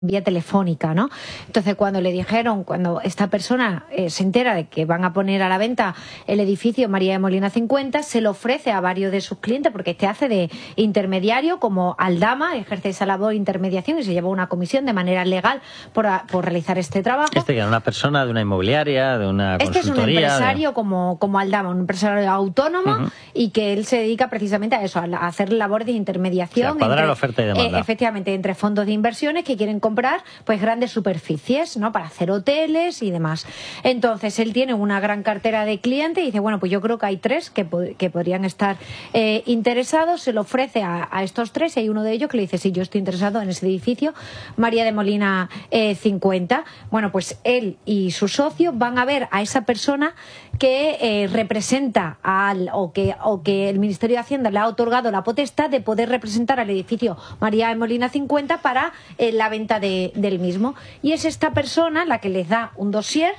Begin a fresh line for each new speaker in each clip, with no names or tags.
vía telefónica, ¿no? Entonces, cuando le dijeron, cuando esta persona se entera de que van a poner a la venta el edificio María de Molina 50, se lo ofrece a varios de sus clientes, porque este hace de intermediario, como Aldama, ejerce esa labor de intermediación y se lleva una comisión de manera legal por realizar este trabajo.
Este que era una persona de una inmobiliaria, de una consultoría...
Este es un empresario como Aldama, un empresario autónomo, y que él se dedica precisamente a eso, a hacer labores de intermediación.
O sea, cuadrar oferta y demanda.
Efectivamente, entre fondos de inversiones que quieren comprar pues grandes superficies, ¿no?, para hacer hoteles y demás. Entonces, él tiene una gran cartera de clientes y dice, bueno, pues yo creo que hay 3 que podrían estar interesados. Se lo ofrece a estos 3 y hay uno de ellos que le dice, sí, yo estoy interesado en ese edificio María de Molina 50. Bueno, pues él y su socio van a ver a esa persona que representa o que el Ministerio de Hacienda le ha otorgado la potestad de poder representar al edificio María de Molina 50 para la venta del mismo. Y es esta persona la que les da un dossier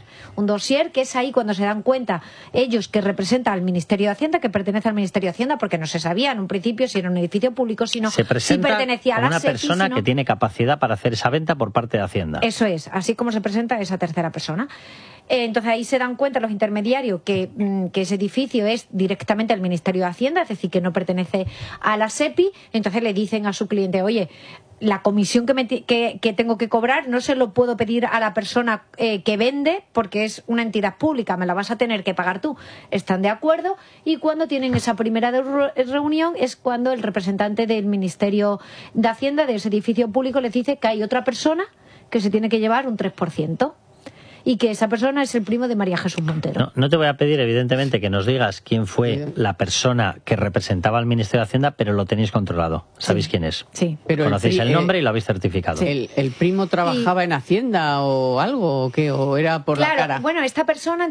que es ahí cuando se dan cuenta ellos que representa al Ministerio de Hacienda, que pertenece al Ministerio de Hacienda, porque no se sabía en un principio si era un edificio público, sino si pertenecía a la
una
SEPI,
persona que tiene capacidad para hacer esa venta por parte de Hacienda.
Eso es, así como se presenta esa tercera persona. Entonces ahí se dan cuenta los intermediarios que ese edificio es directamente al Ministerio de Hacienda, es decir, que no pertenece a la SEPI. Entonces le dicen a su cliente, oye, la comisión que tengo que cobrar no se lo puedo pedir a la persona que vende, porque es una entidad pública, me la vas a tener que pagar tú. Están de acuerdo, y cuando tienen esa primera reunión es cuando el representante del Ministerio de Hacienda de ese edificio público les dice que hay otra persona que se tiene que llevar un 3%. Y que esa persona es el primo de María Jesús Montero.
No te voy a pedir, evidentemente, que nos digas quién fue la persona que representaba al Ministerio de Hacienda, pero lo tenéis controlado. ¿Sabéis quién es?
Sí.
Pero
conocéis el nombre y lo habéis certificado.
Sí. ¿El primo trabajaba en Hacienda o algo? ¿O qué? ¿O era por la cara?
Bueno, estas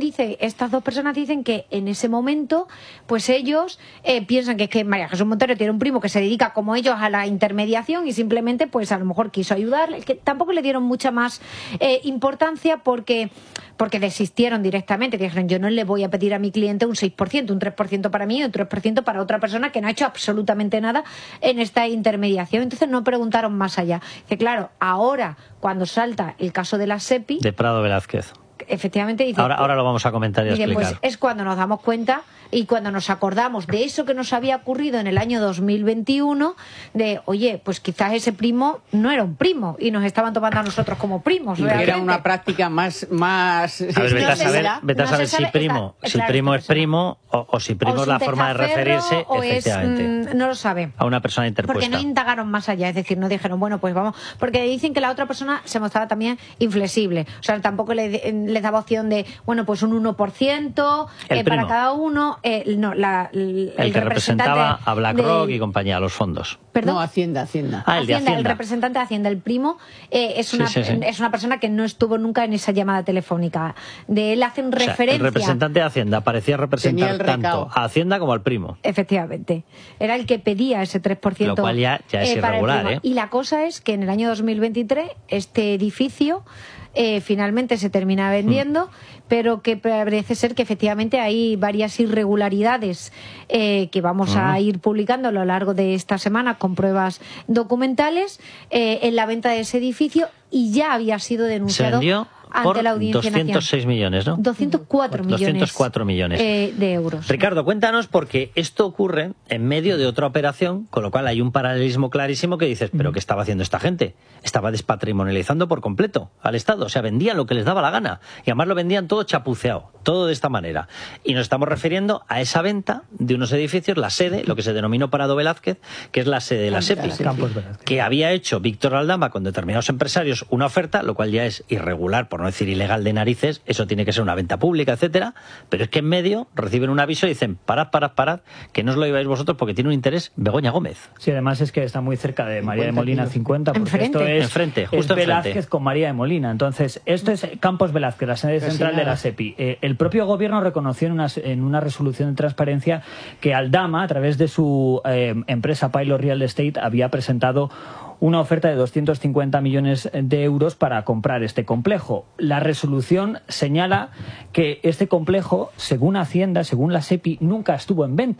dos personas dicen que en ese momento, pues ellos piensan que es que María Jesús Montero tiene un primo que se dedica como ellos a la intermediación y simplemente, pues a lo mejor quiso ayudarle, que tampoco le dieron mucha más importancia porque desistieron directamente. Dijeron, yo no le voy a pedir a mi cliente un 6%, un 3% para mí y un 3% para otra persona que no ha hecho absolutamente nada en esta intermediación. Entonces no preguntaron más allá. Dice, claro, ahora cuando salta el caso de la SEPI...
De Prado Velázquez.
Efectivamente, dice,
ahora lo vamos a comentar y a explicar.
Pues es cuando nos damos cuenta y cuando nos acordamos de eso que nos había ocurrido en el año 2021, de, oye, pues quizás ese primo no era un primo y nos estaban tomando a nosotros como primos.
Y era una práctica más...
A ver, vete a saber si primo es primo o si primo es la forma de referirse, efectivamente.
No lo sabe.
A una persona interpuesta.
Porque no indagaron más allá, es decir, no dijeron, bueno, pues vamos, porque dicen que la otra persona se mostraba también inflexible. O sea, tampoco les daba opción de, bueno, pues un 1% para cada uno. El
que representaba a BlackRock y compañía, los fondos.
¿Perdón?
No, Hacienda.
El de Hacienda.
El representante de Hacienda, el primo, es una persona que no estuvo nunca en esa llamada telefónica. De él hacen referencia...
El representante de Hacienda parecía representar tanto a Hacienda como al primo.
Efectivamente. Era el que pedía ese 3%.
Lo cual ya es irregular,
Y la cosa es que en el año 2023 este edificio finalmente se termina vendiendo, pero que parece ser que efectivamente hay varias irregularidades que vamos a ir publicando a lo largo de esta semana con pruebas documentales en la venta de ese edificio, y ya había sido denunciado ante la Audiencia Nacional.
206 millones, ¿no?
204 millones de euros.
Ricardo, cuéntanos, porque esto ocurre en medio de otra operación, con lo cual hay un paralelismo clarísimo que dices, ¿pero qué estaba haciendo esta gente? Estaba despatrimonializando por completo al Estado, o sea, vendían lo que les daba la gana, y además lo vendían todo chapuceado, todo de esta manera. Y nos estamos refiriendo a esa venta de unos edificios, la sede, lo que se denominó Prado Velázquez, que es la sede de la SEPI, que había hecho Víctor Aldama con determinados empresarios una oferta, lo cual ya es irregular, por no decir ilegal de narices, eso tiene que ser una venta pública, etcétera, pero es que en medio reciben un aviso y dicen, parad, que no os lo lleváis vosotros porque tiene un interés Begoña Gómez.
Sí, además es que está muy cerca de María de Molina 50, porque esto es Velázquez con María de Molina. Entonces, esto es Campos Velázquez, la sede central de la SEPI. El propio gobierno reconoció en una resolución de transparencia que Aldama, a través de su empresa Pilot Real Estate, había presentado una oferta de 250 millones de euros para comprar este complejo. La resolución señala que este complejo, según Hacienda, según la SEPI, nunca estuvo en venta.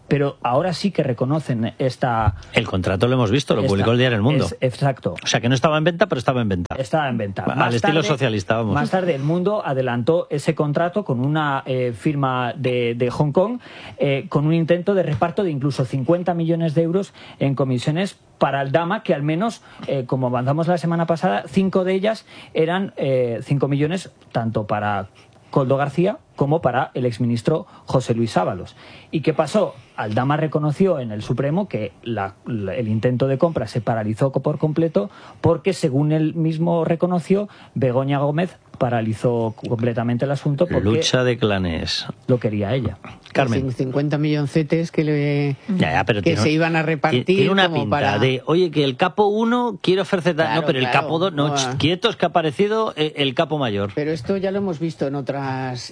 pero ahora sí que reconocen esta...
El contrato lo hemos visto, lo publicó el diario El Mundo.
Exacto.
O sea, que no estaba en venta, pero estaba en venta.
Estaba en venta.
Al estilo socialista, vamos.
Más tarde, El Mundo adelantó ese contrato con una firma de Hong Kong, con un intento de reparto de incluso 50 millones de euros en comisiones para Aldama, que al menos, como avanzamos la semana pasada, 5 de ellas eran 5 millones tanto para Koldo García como para el exministro José Luis Ábalos. ¿Y qué pasó? Aldama reconoció en el Supremo que el intento de compra se paralizó por completo porque, según él mismo reconoció, Begoña Gómez paralizó completamente el asunto porque
lucha de clanes.
Lo quería ella.
Carmen.
50 milloncetes que se iban a repartir.
Tiene una pinta de, oye, que el capo 1 quiere ofrecer... Claro, no, pero el capo 2, no, quietos, que ha aparecido el capo mayor.
Pero esto ya lo hemos visto en otras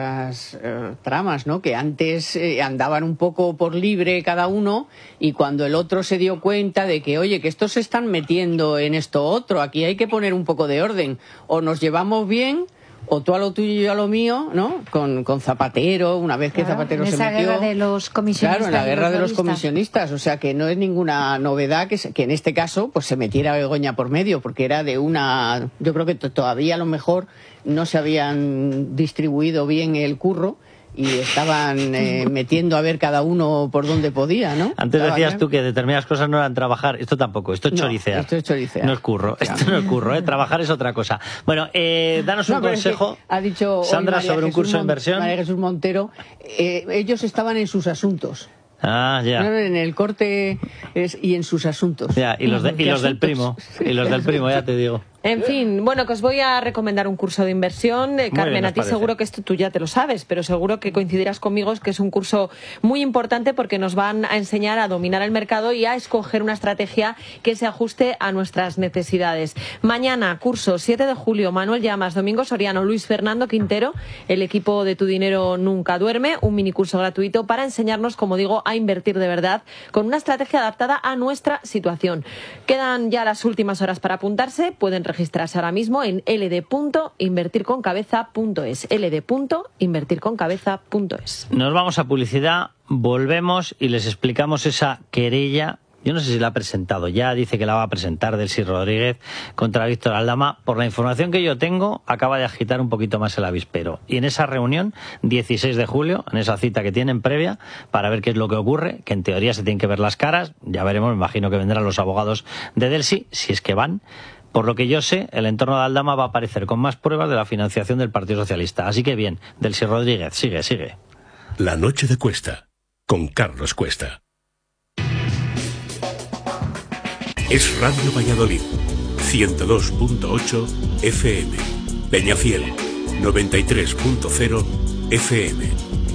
tramas, ¿no? Que antes andaban un poco por libre cada uno, y cuando el otro se dio cuenta de que, oye, que estos se están metiendo en esto otro, aquí hay que poner un poco de orden, o nos llevamos bien, o tú a lo tuyo y yo a lo mío, ¿no? Con Zapatero, una vez que Zapatero se metió...
En esa guerra de los comisionistas.
Claro, en la guerra de los comisionistas. O sea, que no es ninguna novedad que en este caso pues se metiera Begoña por medio, porque era de una... Yo creo que todavía a lo mejor no se habían distribuido bien el curro y estaban metiendo a ver cada uno por dónde podía, ¿no?
Antes decías tú que determinadas cosas no eran trabajar. Esto tampoco, esto es choricear.
Esto es choricear.
No es curro, esto no es curro, trabajar es otra cosa. Bueno, danos un consejo,
ha dicho
Sandra, sobre un curso de inversión.
María Jesús Montero, ellos estaban en sus asuntos.
Ah, ya.
En el corte y en sus asuntos.
Ya, y los del primo, y los del primo, ya te digo.
En fin, bueno, que os voy a recomendar un curso de inversión. Carmen, bien, a ti seguro que esto tú ya te lo sabes, pero seguro que coincidirás conmigo, es que es un curso muy importante porque nos van a enseñar a dominar el mercado y a escoger una estrategia que se ajuste a nuestras necesidades. Mañana, curso 7 de julio, Manuel Llamas, Domingo Soriano, Luis Fernando Quintero, el equipo de Tu Dinero Nunca Duerme, un minicurso gratuito para enseñarnos, como digo, a invertir de verdad con una estrategia adaptada a nuestra situación. Quedan ya las últimas horas para apuntarse, pueden registrarse ahora mismo en ld.invertirconcabeza.es. ld.invertirconcabeza.es.
Nos vamos a publicidad, volvemos y les explicamos esa querella. Yo no sé si la ha presentado ya, dice que la va a presentar Delcy Rodríguez contra Víctor Aldama. Por la información que yo tengo, acaba de agitar un poquito más el avispero. Y en esa reunión, 16 de julio, en esa cita que tienen previa, para ver qué es lo que ocurre, que en teoría se tienen que ver las caras, ya veremos, me imagino que vendrán los abogados de Delcy, si es que van. Por lo que yo sé, el entorno de Aldama va a aparecer con más pruebas de la financiación del Partido Socialista. Así que bien, Delcy Rodríguez, sigue.
La noche de Cuesta, con Carlos Cuesta. Es Radio Valladolid, 102.8 FM, Peñafiel, 93.0 FM.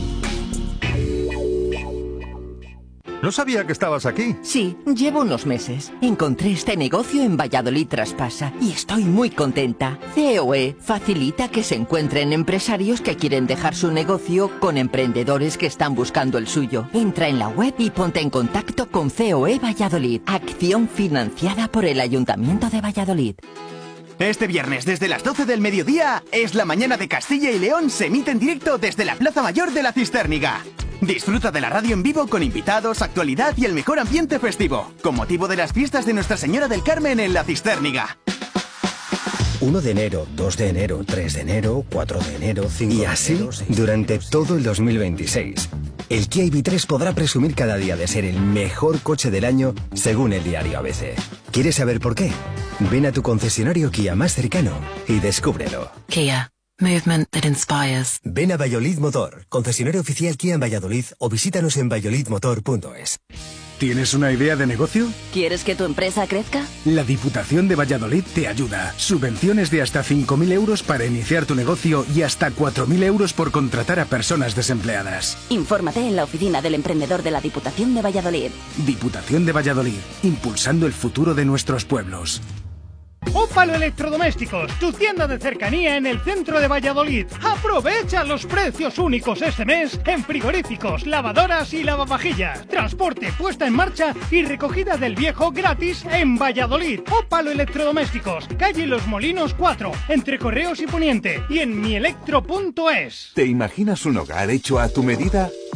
No sabía que estabas aquí.
Sí, llevo unos meses. Encontré este negocio en Valladolid Traspasa y estoy muy contenta. COE facilita que se encuentren empresarios que quieren dejar su negocio con emprendedores que están buscando el suyo. Entra en la web y ponte en contacto con COE Valladolid. Acción financiada por el Ayuntamiento de Valladolid.
Este viernes, desde las 12 del mediodía, es la mañana de Castilla y León, se emite en directo desde la Plaza Mayor de la Cisterniga. Disfruta de la radio en vivo con invitados, actualidad y el mejor ambiente festivo, con motivo de las fiestas de Nuestra Señora del Carmen en la Cisterniga.
1 de enero, 2 de enero, 3 de enero, 4 de enero, 5 de enero... Y así, durante todo el 2026. El Kia EV3 podrá presumir cada día de ser el mejor coche del año, según el diario ABC. ¿Quieres saber por qué? Ven a tu concesionario Kia más cercano y descúbrelo.
Kia. Movement that inspires.
Ven a Valladolid Motor, concesionario oficial Kia en Valladolid, o visítanos en valladolidmotor.es.
¿Tienes una idea de negocio?
¿Quieres que tu empresa crezca?
La Diputación de Valladolid te ayuda. Subvenciones de hasta 5.000 euros para iniciar tu negocio y hasta 4.000 euros por contratar a personas desempleadas.
Infórmate en la oficina del emprendedor de la Diputación de Valladolid.
Diputación de Valladolid, impulsando el futuro de nuestros pueblos.
Ópalo Electrodomésticos, tu tienda de cercanía en el centro de Valladolid. Aprovecha los precios únicos este mes en frigoríficos, lavadoras y lavavajillas. Transporte, puesta en marcha y recogida del viejo gratis en Valladolid. Ópalo Electrodomésticos, calle Los Molinos 4, entre Correos y Poniente, y en mielectro.es.
¿Te imaginas un hogar hecho a tu medida?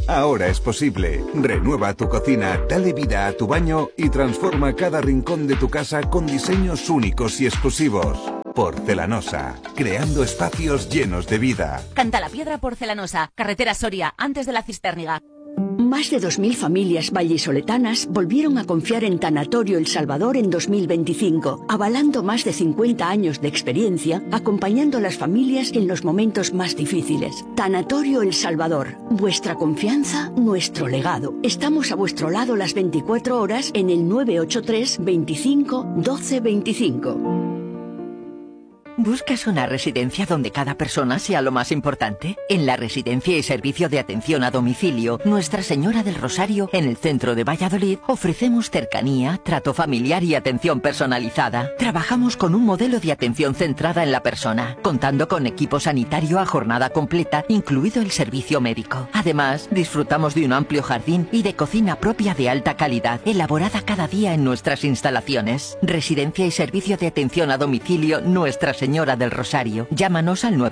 Ahora es posible. Renueva tu cocina, dale vida a tu baño y transforma cada rincón de tu casa con diseños únicos y exclusivos. Porcelanosa, creando espacios llenos de vida.
Cantalapiedra Porcelanosa, carretera Soria, antes de la Cistérniga.
Más de 2.000 familias vallisoletanas volvieron a confiar en Tanatorio El Salvador en 2025, avalando más de 50 años de experiencia, acompañando a las familias en los momentos más difíciles. Tanatorio El Salvador, vuestra confianza, nuestro legado. Estamos a vuestro lado las 24 horas en el 983 25 12 25.
¿Buscas una residencia donde cada persona sea lo más importante? En la Residencia y Servicio de Atención a Domicilio Nuestra Señora del Rosario, en el centro de Valladolid, ofrecemos cercanía, trato familiar y atención personalizada. Trabajamos con un modelo de atención centrada en la persona, contando con equipo sanitario a jornada completa, incluido el servicio médico. Además, disfrutamos de un amplio jardín y de cocina propia de alta calidad, elaborada cada día en nuestras instalaciones. Residencia y Servicio de Atención a Domicilio Nuestra Señora del Rosario. Llámanos al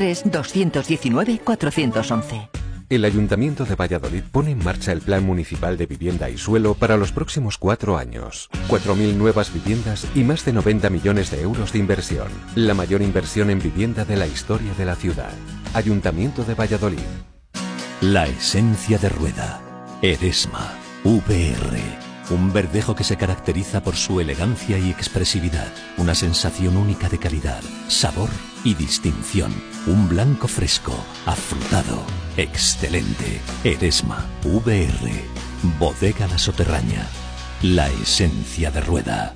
983-219-411.
El Ayuntamiento de Valladolid pone en marcha el Plan Municipal de Vivienda y Suelo para los próximos 4 años. 4.000 nuevas viviendas y más de 90 millones de euros de inversión. La mayor inversión en vivienda de la historia de la ciudad. Ayuntamiento de Valladolid.
La esencia de Rueda. Eresma. VR. Un verdejo que se caracteriza por su elegancia y expresividad. Una sensación única de calidad, sabor y distinción. Un blanco fresco, afrutado, excelente. Eresma. VR. Bodega La Soterraña. La esencia de Rueda.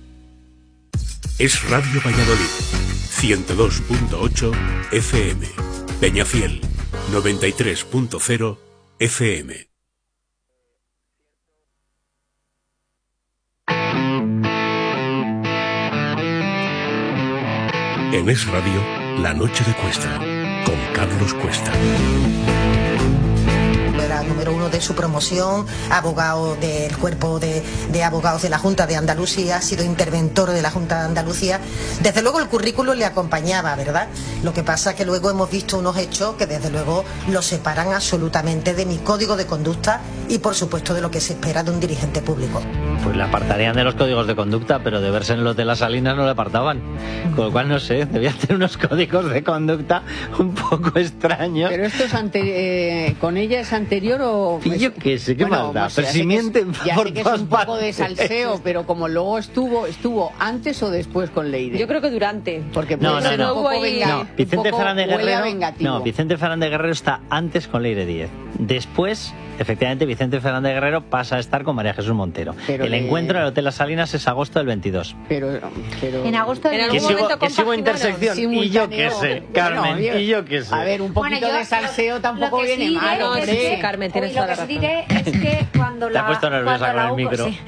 Es Radio Valladolid. 102.8 FM. Peñafiel. 93.0 FM. En Es Radio, La Noche de Cuesta, con Carlos Cuesta.
Era número 1 de su promoción, abogado del cuerpo de abogados de la Junta de Andalucía, ha sido interventor de la Junta de Andalucía. Desde luego el currículum le acompañaba, ¿verdad? Lo que pasa es que luego hemos visto unos hechos que desde luego lo separan absolutamente de mi código de conducta y por supuesto de lo que se espera de un dirigente público.
Pues le apartarían de los códigos de conducta, pero de verse en los de las Salinas no le apartaban. Con lo cual, no sé, debía tener unos códigos de conducta un poco extraños.
Pero esto es con ella es anterior o...
Y yo qué sé, qué maldad. Pero si mienten por
que es un poco de salseo, pero como luego estuvo antes o después con Leire.
Yo creo que durante.
Porque
no. Vicente Fernández Guerrero.
Vengativo.
No, Vicente Fernández Guerrero está antes con Leire Díez. Después, efectivamente, Vicente Fernández Guerrero pasa a estar con María Jesús Montero. Pero el encuentro en el Hotel Las Salinas es agosto del 22.
Pero
en agosto del
22. Que sigo intersección. Y yo qué sé, Carmen, y yo qué sé.
A ver, un poquito de salseo tampoco viene mal.
No, sí, Carmen, tienes toda la razón.
Lo que sí diré es que cuando
Te ha puesto nerviosa con el micro.
Sí,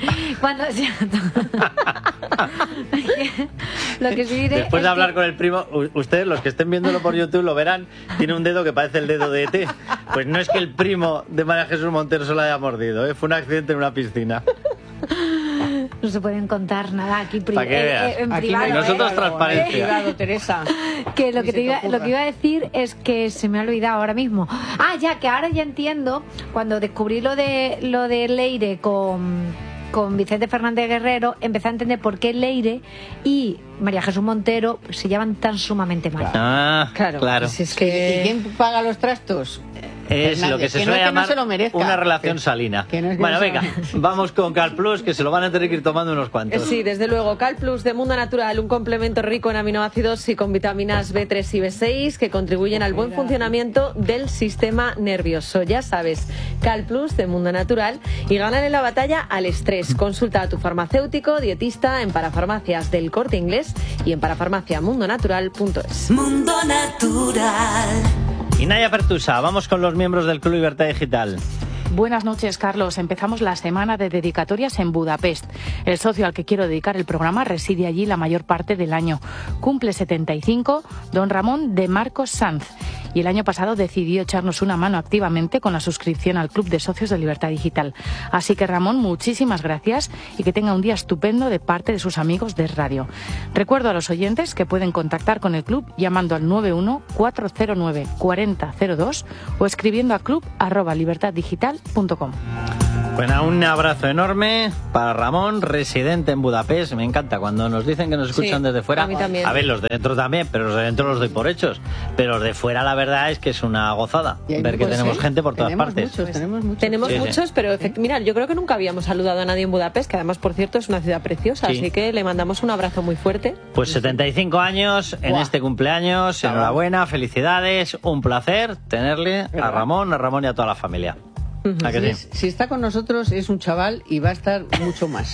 lo que sí diré
después de hablar con el primo, ustedes, los que estén viéndolo por YouTube, lo verán, tiene un dedo que parece el dedo de ET. Pues no es que el primo de María Jesús Montero se lo haya mordido, fue un accidente en una piscina.
No se pueden contar nada aquí
en privado. Nosotros transparencia.
Privado, Teresa.
Que lo que iba a decir es que se me ha olvidado ahora mismo. Que ahora ya entiendo, cuando descubrí lo de Leire con Vicente Fernández Guerrero, empecé a entender por qué Leire y María Jesús Montero se llevan tan sumamente mal.
Claro.
Pues es que... ¿Y quién paga los trastos?
Es Fernández, lo que se suele llamar una relación salina. Bueno, venga, vamos con Cal Plus, que se lo van a tener que ir tomando unos cuantos.
Sí, desde luego. Cal Plus de Mundo Natural, un complemento rico en aminoácidos y con vitaminas B3 y B6 que contribuyen al buen funcionamiento del sistema nervioso. Ya sabes, Cal Plus de Mundo Natural, y ganan en la batalla al estrés. Consulta a tu farmacéutico, dietista en Parafarmacias del Corte Inglés y en parafarmaciamundonatural.es.
Mundo Natural.
Y Naya Pertusa, vamos con los miembros del Club Libertad Digital.
Buenas noches, Carlos. Empezamos la semana de dedicatorias en Budapest. El socio al que quiero dedicar el programa reside allí la mayor parte del año. Cumple 75, don Ramón de Marcos Sanz. y el año pasado decidió echarnos una mano activamente con la suscripción al Club de Socios de Libertad Digital. Así que Ramón, muchísimas gracias y que tenga un día estupendo de parte de sus amigos de Radio. Recuerdo a los oyentes que pueden contactar con el club llamando al 91 409 4002 o escribiendo a club@libertaddigital.com.
Bueno, un abrazo enorme para Ramón, residente en Budapest. Me encanta cuando nos dicen que nos escuchan desde fuera.
A mí también.
A ver, los de dentro también, pero los de dentro los doy por hechos. Pero los de fuera, la verdad es que es una gozada ver que tenemos gente por todas partes.
Tenemos muchos, pero mira, yo creo que nunca habíamos saludado a nadie en Budapest, que además, por cierto, es una ciudad preciosa. Sí. Así que le mandamos un abrazo muy fuerte.
Pues 75 años en este cumpleaños. Enhorabuena, felicidades. Un placer tenerle a Ramón y a toda la familia.
Si está con nosotros es un chaval y va a estar mucho más.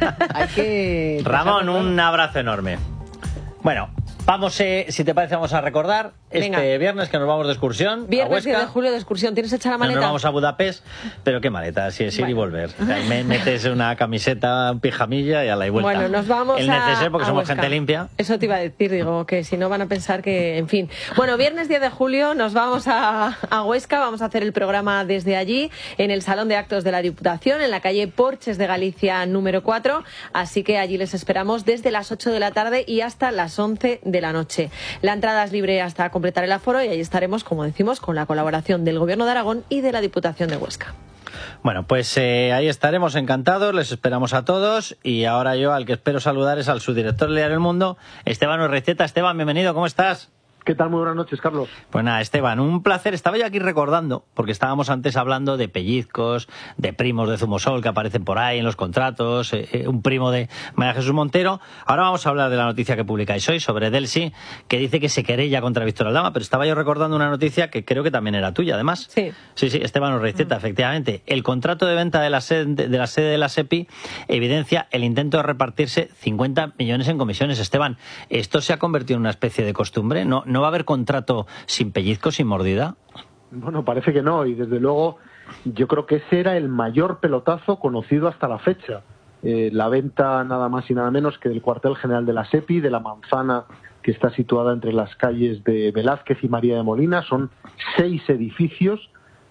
Ramón, un abrazo enorme. Bueno, vamos, si te parece, vamos a recordar este viernes que nos vamos de excursión.
Viernes
a Huesca.
10 de julio de excursión. ¿Tienes hecha la maleta?
Nos vamos a Budapest, pero qué maleta, si es ir y volver. Metes una camiseta, un pijamilla y a la vuelta.
Bueno, nos vamos
el neceser porque somos
Huesca.
Gente limpia.
Eso te iba a decir, digo, que si no van a pensar que, en fin. Bueno, viernes 10 de julio nos vamos a Huesca, vamos a hacer el programa desde allí, en el Salón de Actos de la Diputación, en la calle Porches de Galicia número 4, así que allí les esperamos desde las 8 de la tarde y hasta las 11 de la noche. La entrada es libre hasta completar el aforo y ahí estaremos, como decimos, con la colaboración del Gobierno de Aragón y de la Diputación de Huesca.
Bueno, pues ahí estaremos encantados, les esperamos a todos y ahora yo al que espero saludar es al subdirector del Diario El Mundo, Esteban Urreiztieta. Esteban, bienvenido, ¿cómo estás?
¿Qué tal? Muy buenas noches, Carlos.
Pues nada, Esteban, un placer. Estaba yo aquí recordando, porque estábamos antes hablando de pellizcos, de primos de Zumosol que aparecen por ahí en los contratos, un primo de María Jesús Montero. Ahora vamos a hablar de la noticia que publicáis hoy sobre Delsi, que dice que se querella contra Víctor Aldama, pero estaba yo recordando una noticia que creo que también era tuya, además.
Sí,
Esteban Urreiztieta, efectivamente. El contrato de venta de la sede de la SEPI evidencia el intento de repartirse 50 millones en comisiones. Esteban, ¿esto se ha convertido en una especie de costumbre? ¿No va a haber contrato sin pellizco, sin mordida?
Bueno, parece que no, y desde luego yo creo que ese era el mayor pelotazo conocido hasta la fecha. La venta nada más y nada menos que del cuartel general de la SEPI, de la manzana que está situada entre las calles de Velázquez y María de Molina. Son 6 edificios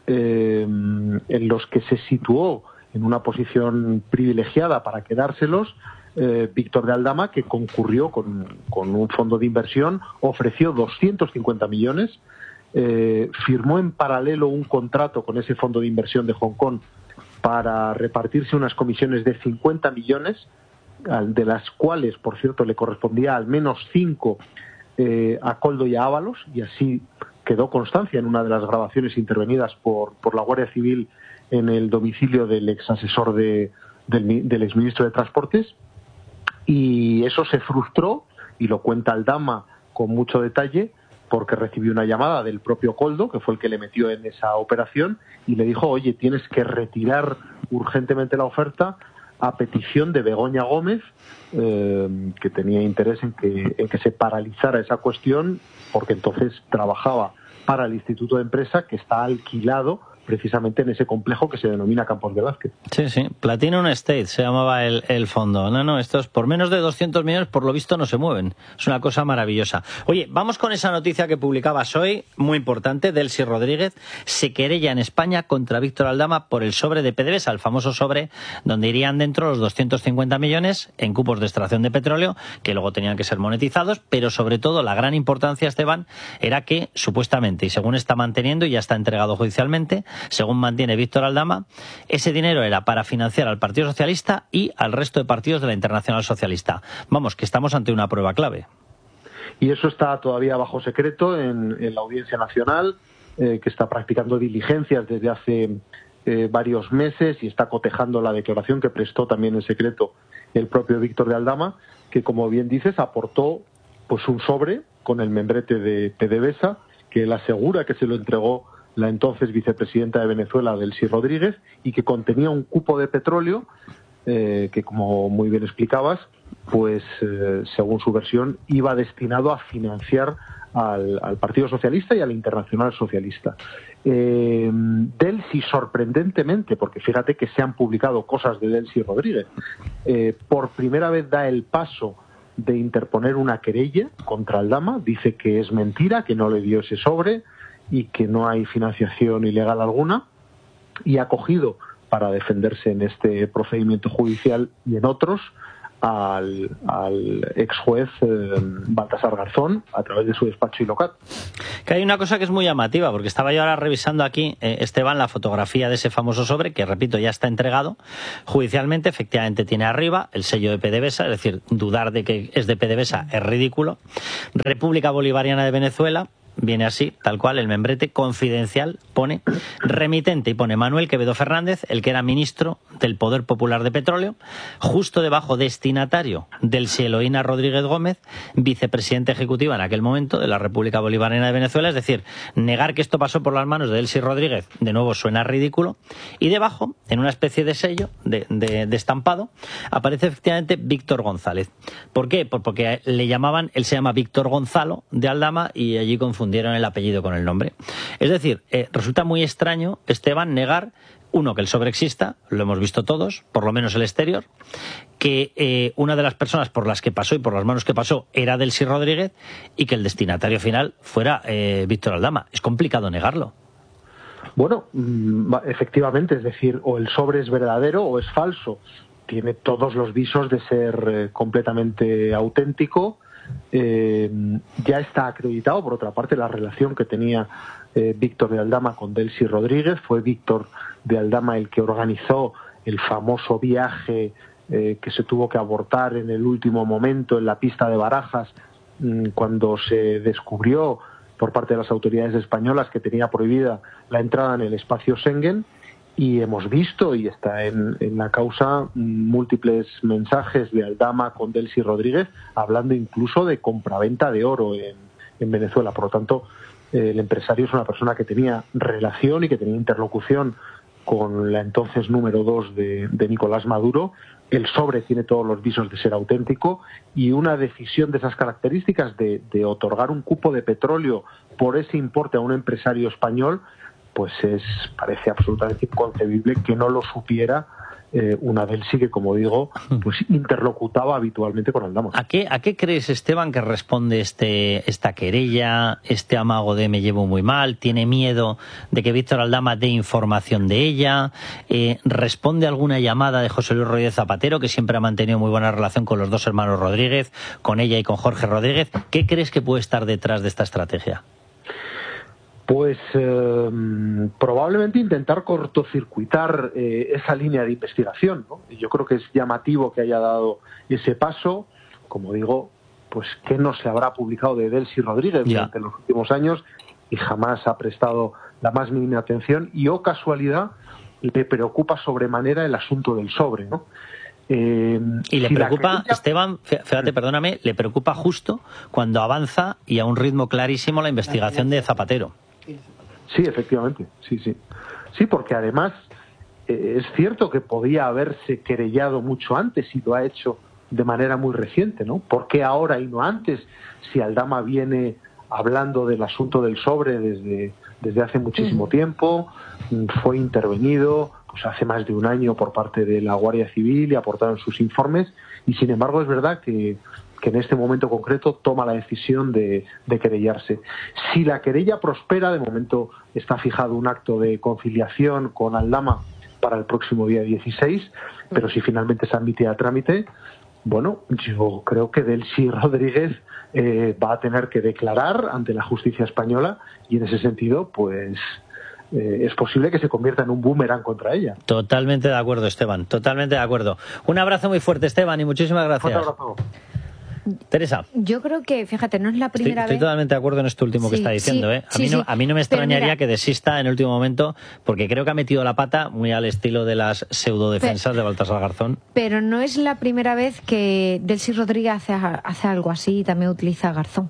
en los que se situó en una posición privilegiada para quedárselos Víctor de Aldama, que concurrió con un fondo de inversión, ofreció 250 millones, firmó en paralelo un contrato con ese fondo de inversión de Hong Kong para repartirse unas comisiones de 50 millones, de las cuales, por cierto, le correspondía al menos 5 a Koldo y a Ábalos, y así quedó constancia en una de las grabaciones intervenidas por la Guardia Civil en el domicilio del ex asesor del exministro de Transportes. Y eso se frustró, y lo cuenta Aldama con mucho detalle, porque recibió una llamada del propio Koldo, que fue el que le metió en esa operación, y le dijo, oye, tienes que retirar urgentemente la oferta a petición de Begoña Gómez, que tenía interés en que se paralizara esa cuestión, porque entonces trabajaba para el Instituto de Empresa, que está alquilado precisamente en ese complejo que se denomina Campos Velázquez.
Sí, Platinum Estate se llamaba el fondo. No, estos por menos de 200 millones por lo visto no se mueven. Es una cosa maravillosa. Oye, vamos con esa noticia que publicabas hoy, muy importante. Delsi Rodríguez se querella en España contra Víctor Aldama por el sobre de PDVSA, el famoso sobre donde irían dentro los 250 millones en cupos de extracción de petróleo, que luego tenían que ser monetizados, pero sobre todo la gran importancia, Esteban, era que supuestamente, y según está manteniendo y ya está entregado judicialmente, según mantiene Víctor Aldama, ese dinero era para financiar al Partido Socialista y al resto de partidos de la Internacional Socialista. Vamos, que estamos ante una prueba clave.
Y eso está todavía bajo secreto en la Audiencia Nacional, que está practicando diligencias desde hace varios meses y está cotejando la declaración que prestó también en secreto el propio Víctor de Aldama, que, como bien dices, aportó pues un sobre con el membrete de PDVSA, que él asegura que se lo entregó la entonces vicepresidenta de Venezuela, Delsi Rodríguez, y que contenía un cupo de petróleo que, como muy bien explicabas, pues según su versión iba destinado a financiar al Partido Socialista y a la Internacional Socialista. Delsi, sorprendentemente, porque fíjate que se han publicado cosas de Delsi Rodríguez, por primera vez da el paso de interponer una querella contra Aldama, dice que es mentira, que no le dio ese sobre, y que no hay financiación ilegal alguna, y ha acogido para defenderse en este procedimiento judicial y en otros al ex juez Baltasar Garzón a través de su despacho Ilocat.
Que hay una cosa que es muy llamativa, porque estaba yo ahora revisando aquí, Esteban, la fotografía de ese famoso sobre, que repito, ya está entregado judicialmente. Efectivamente tiene arriba el sello de PDVSA, es decir, dudar de que es de PDVSA es ridículo. República Bolivariana de Venezuela, viene así, tal cual, el membrete confidencial, pone remitente y pone Manuel Quevedo Fernández, el que era ministro del Poder Popular de Petróleo, justo debajo destinatario del Eloína Rodríguez Gómez, vicepresidenta ejecutiva en aquel momento de la República Bolivariana de Venezuela. Es decir, negar que esto pasó por las manos de Delcy Rodríguez, de nuevo suena ridículo, y debajo, en una especie de sello, de estampado, aparece efectivamente Víctor González. ¿Por qué? Porque le llamaban, él se llama Víctor Gonzalo de Aldama, y allí confundieron el apellido con el nombre. Es decir, resulta muy extraño, Esteban, negar, uno, que el sobre exista, lo hemos visto todos, por lo menos el exterior, que una de las personas por las que pasó y por las manos que pasó era Delcy Rodríguez, y que el destinatario final fuera Víctor Aldama. Es complicado negarlo.
Bueno, efectivamente, es decir, o el sobre es verdadero o es falso. Tiene todos los visos de ser completamente auténtico. Ya está acreditado, por otra parte, la relación que tenía Víctor de Aldama con Delcy Rodríguez. Fue Víctor de Aldama el que organizó el famoso viaje que se tuvo que abortar en el último momento en la pista de Barajas, cuando se descubrió por parte de las autoridades españolas que tenía prohibida la entrada en el espacio Schengen. Y hemos visto, y está en la causa, múltiples mensajes de Aldama con Delcy Rodríguez, hablando incluso de compraventa de oro en Venezuela. Por lo tanto, el empresario es una persona que tenía relación y que tenía interlocución con la entonces número 2 de Nicolás Maduro. El sobre tiene todos los visos de ser auténtico, y una decisión de esas características de otorgar un cupo de petróleo por ese importe a un empresario español, pues parece absolutamente inconcebible que no lo supiera una Delcy que, como digo, pues interlocutaba habitualmente con Aldama.
¿A qué crees, Esteban, que responde esta querella, este amago de me llevo muy mal? ¿Tiene miedo de que Víctor Aldama dé información de ella? ¿Responde a alguna llamada de José Luis Rodríguez Zapatero, que siempre ha mantenido muy buena relación con los dos hermanos Rodríguez, con ella y con Jorge Rodríguez? ¿Qué crees que puede estar detrás de esta estrategia?
Pues probablemente intentar cortocircuitar esa línea de investigación, ¿no? Y yo creo que es llamativo que haya dado ese paso. Como digo, pues que no se habrá publicado de Delcy Rodríguez durante los últimos años, y jamás ha prestado la más mínima atención, y casualidad le preocupa sobremanera el asunto del sobre, ¿no?
Y le preocupa, Esteban, fíjate, perdóname, le preocupa justo cuando avanza y a un ritmo clarísimo la investigación de Zapatero.
Sí, efectivamente, sí. Sí, porque además es cierto que podía haberse querellado mucho antes, y lo ha hecho de manera muy reciente, ¿no? ¿Por qué ahora y no antes? Si Aldama viene hablando del asunto del sobre desde hace muchísimo tiempo, fue intervenido pues hace más de un año por parte de la Guardia Civil y aportaron sus informes, y sin embargo es verdad que en este momento concreto toma la decisión de querellarse. Si la querella prospera, de momento está fijado un acto de conciliación con Aldama para el próximo día 16, pero si finalmente se admite a trámite, bueno, yo creo que Delcy Rodríguez va a tener que declarar ante la justicia española, y en ese sentido, pues es posible que se convierta en un boomerang contra ella.
Totalmente de acuerdo, Esteban, totalmente de acuerdo. Un abrazo muy fuerte, Esteban, y muchísimas gracias.
Un abrazo.
Teresa.
Yo creo que, fíjate, no es la primera vez.
Estoy totalmente de acuerdo en esto último que está diciendo. A mí no me extrañaría que desista en el último momento, porque creo que ha metido la pata muy al estilo de las pseudodefensas de Baltasar Garzón.
Pero no es la primera vez que Delcy Rodríguez hace algo así, y también utiliza a Garzón.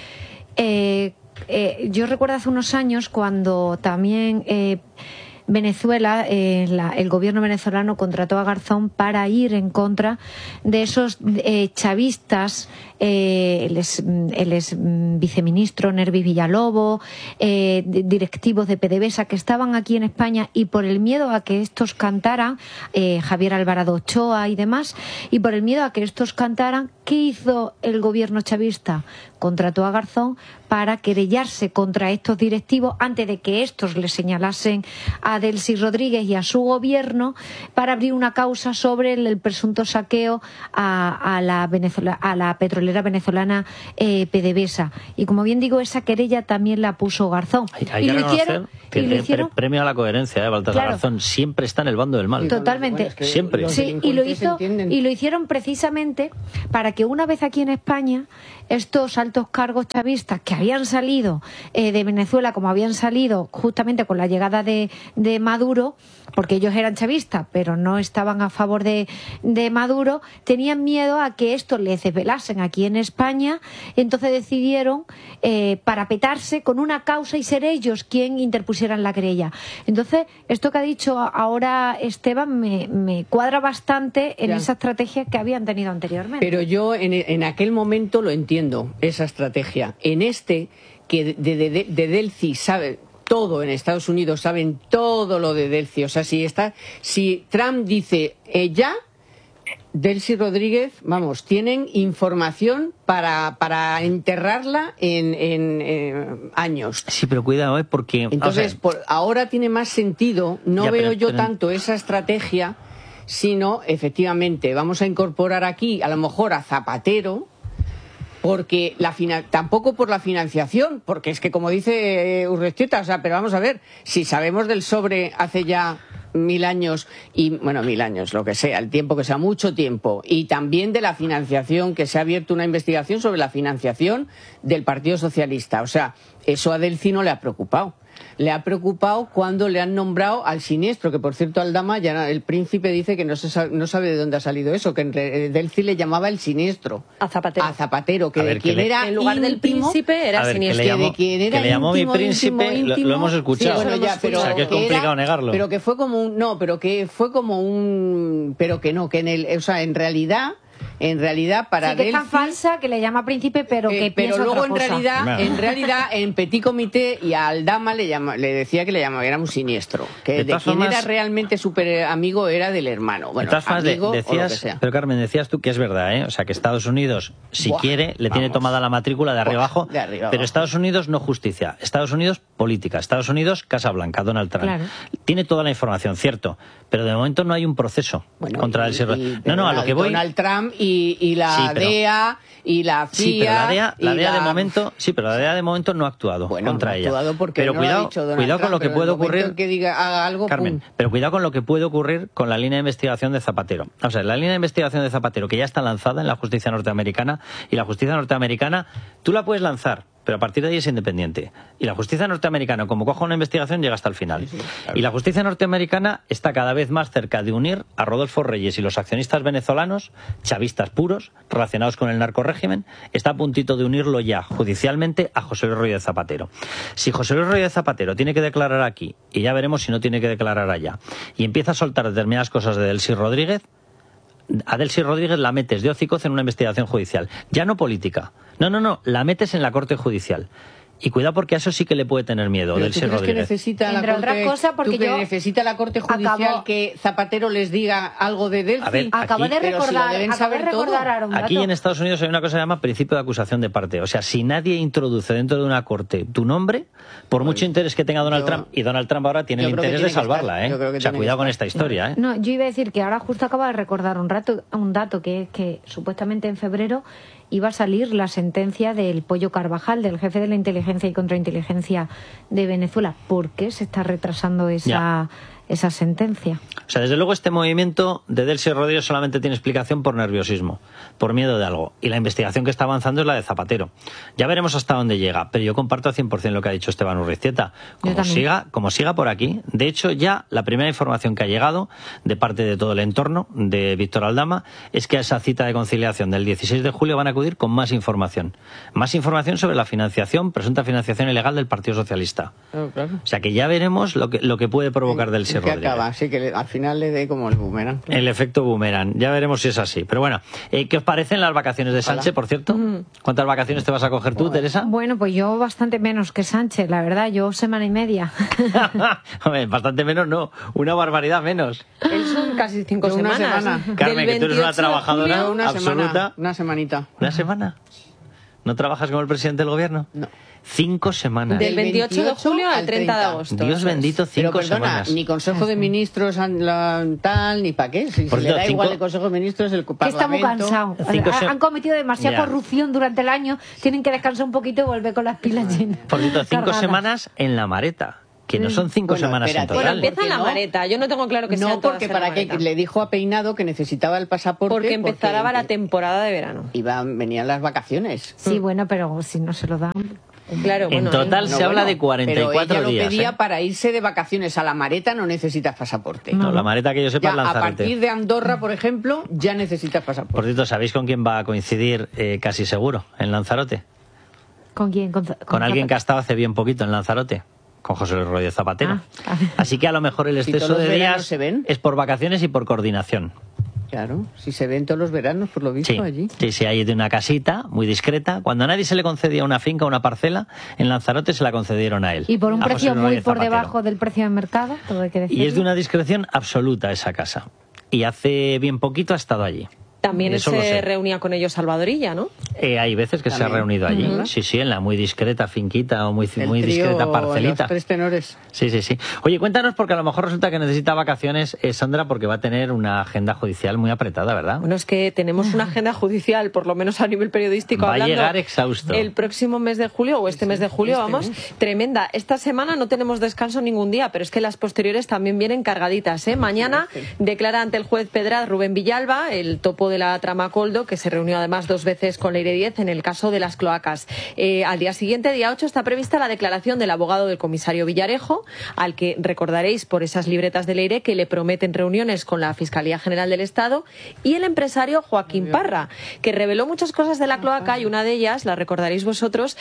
Yo recuerdo hace unos años cuando también Venezuela, el gobierno venezolano contrató a Garzón para ir en contra de esos chavistas, él es viceministro Nervis Villalobos, directivos de PDVSA que estaban aquí en España, y por el miedo a que estos cantaran, Javier Alvarado Ochoa y demás, y por el miedo a que estos cantaran, ¿qué hizo el gobierno chavista? Contrató a Garzón para querellarse contra estos directivos antes de que estos le señalasen a Delcy Rodríguez y a su gobierno para abrir una causa sobre el presunto saqueo a la petrolera venezolana PDVSA. Y como bien digo, esa querella también la puso Garzón.
Hay que reconocer que el premio a la coherencia, Baltasar Garzón siempre está en el bando del mal.
Totalmente.
Bueno, siempre.
Sí, y lo hicieron precisamente para que una vez aquí en España estos altos cargos chavistas que habían salido de Venezuela, como habían salido justamente con la llegada de Maduro, porque ellos eran chavistas pero no estaban a favor de Maduro, tenían miedo a que esto les desvelasen aquí en España, entonces decidieron parapetarse con una causa y ser ellos quien interpusieran la querella. Entonces, esto que ha dicho ahora Esteban me cuadra bastante en esa estrategia que habían tenido anteriormente.
Pero yo en aquel momento lo entiendo, esa estrategia. En este, que de Delcy sabe todo en Estados Unidos, saben todo lo de Delcy. O sea, si Trump dice ya, Delcy Rodríguez, vamos, tienen información para enterrarla en años.
Sí, pero cuidado, porque...
Entonces, ahora tiene más sentido, no veo yo tanto esa estrategia, sino, efectivamente, vamos a incorporar aquí, a lo mejor, a Zapatero, porque tampoco por la financiación, porque es que, como dice Urrestieta, o sea, pero vamos a ver, si sabemos del sobre hace ya 1000 años, y bueno, 1000 años, lo que sea, el tiempo que sea, mucho tiempo, y también de la financiación, que se ha abierto una investigación sobre la financiación del Partido Socialista. O sea, eso a Delcy no le ha preocupado. Le ha preocupado cuando le han nombrado al siniestro, que por cierto Aldama, ya el príncipe dice que no sabe de dónde ha salido eso, que Delcy le llamaba el siniestro.
A Zapatero.
Que de quien era
en lugar del príncipe era siniestro.
Que le llamó mi príncipe, lo hemos escuchado.
Sí, bueno, ya, pero
o sea, que es complicado negarlo.
Pero que fue como un... No, pero que fue como un... Pero que no, que en realidad para
sí, que es tan falsa que le llama príncipe, pero que
pero
piensa
luego
otra cosa.
en realidad en Petit Comité y a Aldama le decía que le llamaba, era un siniestro, que de quien era realmente súper amigo era del hermano. Bueno, amigo
decías,
o lo que sea.
Pero Carmen, decías tú que es verdad, o sea, que Estados Unidos, si quiere, le tiene tomada la matrícula de arriba abajo, pero Estados Unidos no justicia, Estados Unidos política, Estados Unidos Casa Blanca, Donald Trump. Claro. Tiene toda la información, cierto, pero de momento no hay un proceso contra el No, a lo que voy...
Donald Trump y la DEA y la CIA.
Sí, pero la DEA de momento, pero la DEA de momento no ha actuado contra ella.
Pero
cuidado con lo que puede ocurrir.
Que haga algo,
Carmen, pero cuidado con lo que puede ocurrir con la línea de investigación de Zapatero. O sea, la línea de investigación de Zapatero, que ya está lanzada en la justicia norteamericana, y la justicia norteamericana, tú la puedes lanzar, pero a partir de ahí es independiente. Y la justicia norteamericana, como coja una investigación, llega hasta el final. Sí, claro. Y la justicia norteamericana está cada vez más cerca de unir a Rodolfo Reyes y los accionistas venezolanos, chavistas puros, relacionados con el narcorrégimen, está a puntito de unirlo ya judicialmente a José Luis Rodríguez Zapatero. Si José Luis Rodríguez Zapatero tiene que declarar aquí, y ya veremos si no tiene que declarar allá, y empieza a soltar determinadas cosas de Delcy Rodríguez, a Delcy Rodríguez la metes de hocicoz en una investigación judicial, ya no política. No, la metes en la corte judicial. Y cuidado, porque a eso sí que le puede tener miedo Delcy Rodríguez.
Que necesita necesita la corte judicial que Zapatero les diga algo de Delcy?
Acabo de recordar un dato.
Aquí en Estados Unidos hay una cosa que se llama principio de acusación de parte. O sea, si nadie introduce dentro de una corte tu nombre, por mucho interés que tenga Donald Trump, y Donald Trump ahora tiene el interés de salvarla, O sea, cuidado con esta historia,
No, yo iba a decir que ahora justo acabo de recordar un dato que es que supuestamente en febrero iba a salir la sentencia del Pollo Carvajal, del jefe de la inteligencia y contrainteligencia de Venezuela. ¿Por qué se está retrasando esa sentencia?
O sea, desde luego este movimiento de Delcy Rodríguez solamente tiene explicación por nerviosismo, por miedo de algo. Y la investigación que está avanzando es la de Zapatero. Ya veremos hasta dónde llega, pero yo comparto al 100% lo que ha dicho Esteban Urriztieta. Como siga por aquí. De hecho, ya la primera información que ha llegado de parte de todo el entorno de Víctor Aldama es que a esa cita de conciliación del 16 de julio van a acudir con más información. Más información sobre la presunta financiación ilegal del Partido Socialista.
Claro.
O sea, que ya veremos lo que puede provocar Delcy Narcís Rodríguez.
Que acaba, sí, que al final le dé como el boomerang.
El efecto boomerang. Ya veremos si es así. Pero bueno, ¿qué os parecen las vacaciones de Sánchez, por cierto? ¿Cuántas vacaciones te vas a coger tú, Teresa?
Bueno, pues yo bastante menos que Sánchez, la verdad. Yo semana y media.
Hombre, bastante menos no. Una barbaridad menos.
Él son casi 5 semanas.
Una semana.
Carmen, que tú eres una trabajadora absoluta.
Una semanita.
¿Una semana? ¿No trabajas como el presidente del gobierno?
No.
5 semanas.
Del 28 de julio al 30 de agosto.
Dios bendito, 5 semanas.
Ni Consejo de Ministros tal, ni para qué. Si le da igual el Consejo de Ministros, el Parlamento...
Está muy cansado. Han cometido demasiada corrupción durante el año, tienen que descansar un poquito y volver con las pilas llenas.
Por cierto, 5 semanas en la Mareta. Que no son 5 semanas en total.
Bueno, empieza la Mareta. Yo no tengo claro que sea
No, porque para qué le dijo a Peinado que necesitaba el pasaporte.
Porque empezaba la temporada de verano.
Venían las vacaciones.
Sí, bueno, pero si no se lo dan...
Claro,
en total se habla de 44
pero ella
días.
Lo pedía para irse de vacaciones a la Mareta, no necesitas pasaporte.
No, la Mareta que yo sepa es Lanzarote.
A partir de Andorra, por ejemplo, ya necesitas pasaporte.
Por cierto, ¿sabéis con quién va a coincidir casi seguro en Lanzarote?
¿Con quién?
Con alguien que ha estado hace bien poquito en Lanzarote. Con José Luis Rodríguez Zapatero. Así que a lo mejor el exceso de días es por vacaciones y por coordinación.
Claro, si se ven todos los veranos, por lo visto, allí.
Sí, hay de una casita muy discreta. Cuando a nadie se le concedía una finca o una parcela, en Lanzarote se la concedieron a él.
Y por un precio muy por debajo del precio de mercado, todo hay que decirlo.
Y es de una discreción absoluta esa casa. Y hace bien poquito ha estado allí.
También se reunía con ellos Salvadorilla, ¿no?
Hay veces que se ha reunido allí. Sí, en la muy discreta finquita o muy discreta parcelita.
Los 3 tenores.
Sí. Oye, cuéntanos, porque a lo mejor resulta que necesita vacaciones, Sandra, porque va a tener una agenda judicial muy apretada, ¿verdad?
Bueno, es que tenemos una agenda judicial, por lo menos a nivel periodístico.
Va a llegar exhausto.
El próximo mes de julio, o este mes de julio, tremenda. Esta semana no tenemos descanso ningún día, pero es que las posteriores también vienen cargaditas, ¿eh? Mañana declara ante el juez Pedraz Rubén Villalba, el topo de la trama Coldo, que se reunió además 2 veces con Leire Díez en el caso de las cloacas. Al día siguiente, día 8, está prevista la declaración del abogado del comisario Villarejo, al que recordaréis por esas libretas de Leire que le prometen reuniones con la Fiscalía General del Estado, y el empresario Joaquín Parra, que reveló muchas cosas de la cloaca, y una de ellas, la recordaréis vosotros,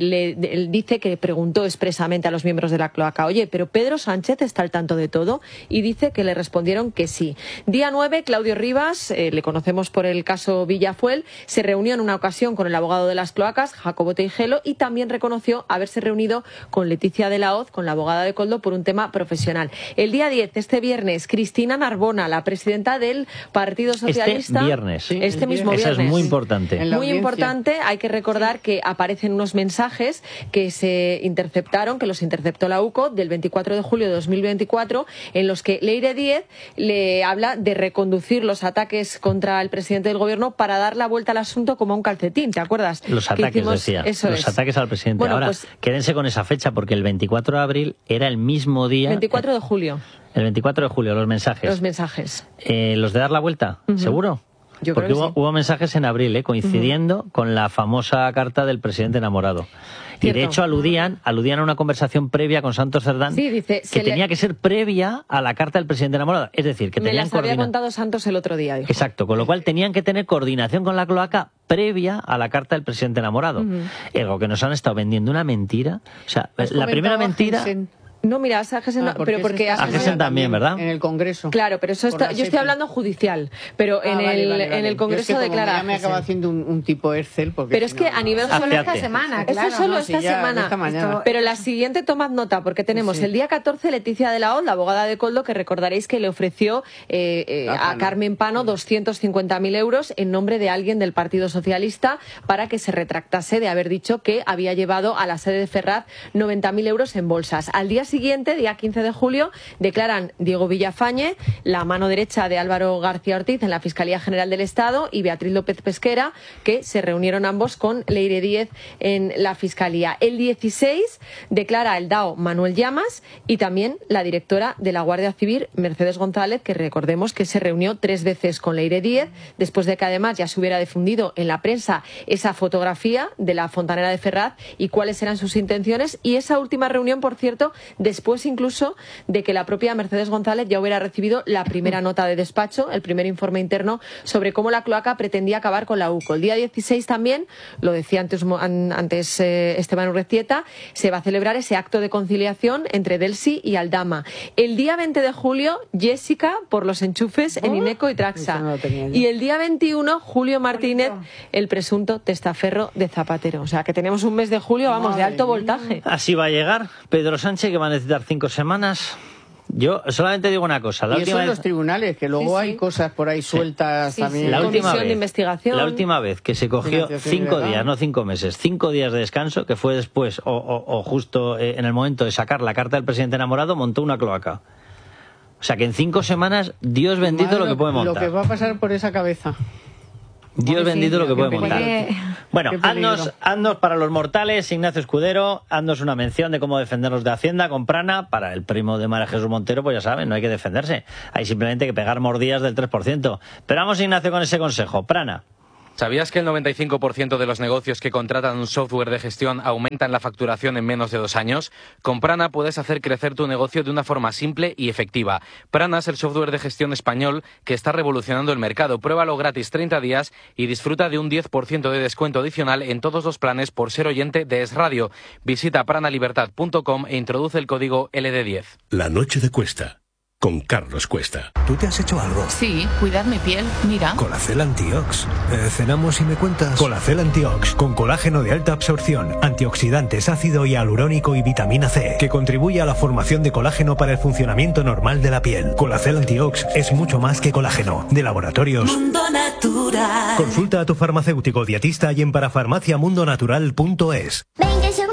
él dice que preguntó expresamente a los miembros de la cloaca: oye, ¿pero Pedro Sánchez está al tanto de todo? Y dice que le respondieron que sí. Día 9, Claudio Rivas, le conocemos por el caso Villafuel, se reunió en una ocasión con el abogado de las cloacas, Jacobo Teijelo, y también reconoció haberse reunido con Leticia de la Hoz, con la abogada de Coldo, por un tema profesional. El día 10, este viernes, Cristina Narbona, la presidenta del Partido Socialista. Este mismo viernes.
Eso es muy importante.
Muy importante. Hay que recordar que aparecen unos mensajes que se interceptaron, que los interceptó la UCO, del 24 de julio de 2024, en los que Leire Díez le habla de reconducir los ataques contra el presidente del gobierno para dar la vuelta al asunto como a un calcetín, ¿te acuerdas?
Los ataques, decía. Los ataques al presidente.
Bueno,
ahora, quédense con esa fecha, porque el 24 de abril era el mismo día...
24 de julio.
El 24 de julio, los mensajes.
Los mensajes.
¿Los de dar la vuelta? ¿Seguro?
Yo
porque
creo que
hubo mensajes en abril, coincidiendo con la famosa carta del presidente enamorado. Y de hecho aludían a una conversación previa con Santos Cerdán,
dice,
que tenía que ser previa a la carta del presidente enamorado. Es decir, que tenían
había contado Santos el otro día. Dijo.
Exacto, con lo cual tenían que tener coordinación con la cloaca previa a la carta del presidente enamorado. Algo que nos han estado vendiendo una mentira. O sea, la primera mentira...
No, mira, pero porque
Agesen también, ¿verdad?
En el Congreso.
Claro, pero eso está, yo estoy hablando judicial, pero en el Congreso
es que
declara.
Ya me acaba haciendo un tipo Excel.
Pero es que a nivel
solo esta semana, claro.
Eso solo esta semana. Pero la siguiente, tomad nota, porque tenemos el día 14 Leticia de la Hoz, la abogada de Coldo, que recordaréis que le ofreció a Carmen Pano 250.000 euros en nombre de alguien del Partido Socialista para que se retractase de haber dicho que había llevado a la sede de Ferraz 90.000 euros en bolsas. Al día siguiente, día 15 de julio, declaran Diego Villafañe, la mano derecha de Álvaro García Ortiz en la Fiscalía General del Estado, y Beatriz López Pesquera, que se reunieron ambos con Leire Díez en la Fiscalía. El 16 declara el DAO Manuel Llamas y también la directora de la Guardia Civil, Mercedes González, que recordemos que se reunió 3 veces con Leire Díez, después de que además ya se hubiera difundido en la prensa esa fotografía de la fontanera de Ferraz y cuáles eran sus intenciones. Y esa última reunión, por cierto, después incluso de que la propia Mercedes González ya hubiera recibido la primera nota de despacho, el primer informe interno sobre cómo la cloaca pretendía acabar con la UCO. El día 16 también, lo decía antes Esteban Urrestieta, se va a celebrar ese acto de conciliación entre Delsi y Aldama. El día 20 de julio, Jessica por los enchufes en Ineco y Traxa. Y el día 21, Julio Martínez, el presunto testaferro de Zapatero. O sea, que tenemos un mes de julio, vamos, de alto voltaje.
Así va a llegar Pedro Sánchez, que va a necesitar 5 semanas. Yo solamente digo una cosa.
Y eso en los tribunales, que luego hay cosas por ahí sueltas también.
La última
de investigación.
La última vez que se cogió 5 días, no 5 meses, 5 días de descanso, que fue después o justo en el momento de sacar la carta del presidente enamorado, montó una cloaca. O sea que en 5 semanas, Dios bendito lo que puede montar.
Lo que va a pasar por esa cabeza.
Dios bendito lo que puede montar. Bueno, haznos para los mortales, Ignacio Escudero, haznos una mención de cómo defendernos de Hacienda con Prana. Para el primo de María Jesús Montero, pues ya saben, no hay que defenderse. Hay simplemente que pegar mordidas del 3%. Pero vamos, Ignacio, con ese consejo. Prana.
¿Sabías que el 95% de los negocios que contratan un software de gestión aumentan la facturación en menos de 2 años? Con Prana puedes hacer crecer tu negocio de una forma simple y efectiva. Prana es el software de gestión español que está revolucionando el mercado. Pruébalo gratis 30 días y disfruta de un 10% de descuento adicional en todos los planes por ser oyente de Es Radio. Visita pranalibertad.com e introduce el código LD10.
La noche de Cuesta. Con Carlos Cuesta.
¿Tú te has hecho algo?
Sí, cuidar mi piel, mira.
Colacel Antiox. Cenamos y me cuentas. Colacel Antiox, con colágeno de alta absorción, antioxidantes, ácido hialurónico y vitamina C, que contribuye a la formación de colágeno para el funcionamiento normal de la piel. Colacel Antiox es mucho más que colágeno. De Laboratorios
Mundo Natural.
Consulta a tu farmacéutico dietista y en parafarmaciamundonatural.es.